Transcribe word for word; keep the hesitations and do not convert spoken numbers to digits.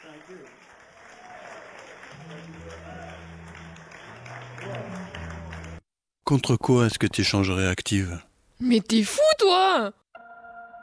Contre quoi est-ce que tu changerais Active? Mais t'es fou, toi!